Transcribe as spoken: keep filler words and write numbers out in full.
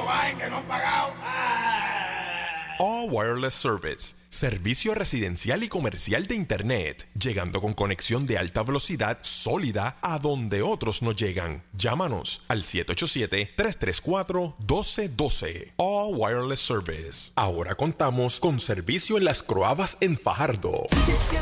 cobajen que no han pagado. ¡Ah! All Wireless Service, servicio residencial y comercial de Internet, llegando con conexión de alta velocidad sólida a donde otros no llegan. Llámanos al siete ocho siete, tres tres cuatro, uno dos uno dos. All Wireless Service. Ahora contamos con servicio en Las Croabas en Fajardo.